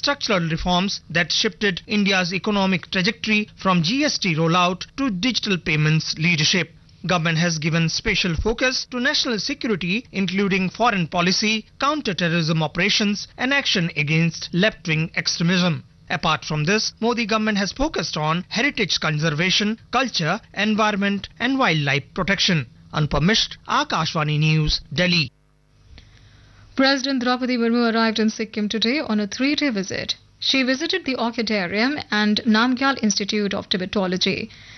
structural reforms that shifted India's economic trajectory from GST rollout to digital payments leadership. Government has given special focus to national security, including foreign policy, counter-terrorism operations and action against left-wing extremism. Apart from this, Modi government has focused on heritage conservation, culture, environment and wildlife protection. Anupam Mishra, Akashvani News, Delhi. President Draupadi Murmu arrived in Sikkim today on a 3-day visit. She visited the Orchidarium and Namgyal Institute of Tibetology.